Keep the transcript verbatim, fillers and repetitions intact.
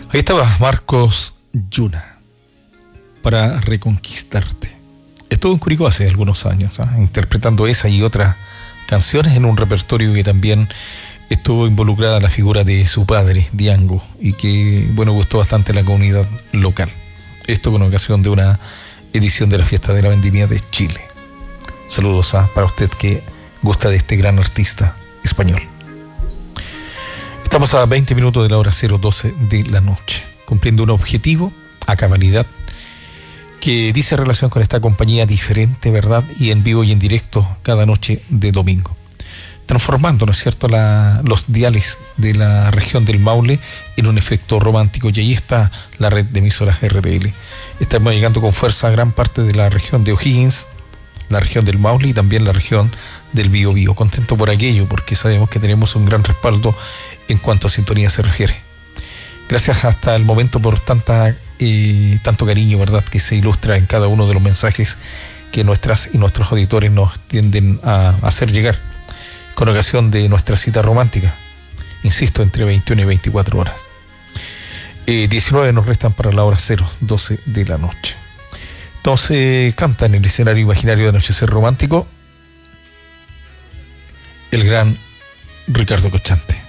Ahí estaba Marcos Yuna, para reconquistarte. Estuvo en Curicó hace algunos años, ¿eh? interpretando esa y otras canciones en un repertorio que también estuvo involucrada la figura de su padre, Diango, y que, bueno, gustó bastante a la comunidad local. Esto con ocasión de una edición de la Fiesta de la Vendimia de Chile. Saludos ¿eh? para usted que gusta de este gran artista español. Estamos a veinte minutos de la hora cero doce de la noche, cumpliendo un objetivo a cabalidad que dice relación con esta compañía diferente, ¿verdad? Y en vivo y en directo cada noche de domingo. Transformando, ¿no es cierto?, la, los diales de la región del Maule en un efecto romántico. Y ahí está la red de emisoras R T L. Estamos llegando con fuerza a gran parte de la región de O'Higgins, la región del Maule y también la región del Biobío. Contento por aquello, porque sabemos que tenemos un gran respaldo en cuanto a sintonía se refiere. Gracias hasta el momento por tanta eh, tanto cariño, ¿verdad?, que se ilustra en cada uno de los mensajes que nuestras y nuestros auditores nos tienden a hacer llegar con ocasión de nuestra cita romántica, insisto, entre veintiuna y veinticuatro horas. Eh, diecinueve nos restan para la hora cero doce de la noche. Nos eh, canta en el escenario imaginario de Anochecer Romántico el gran Ricardo Cochante.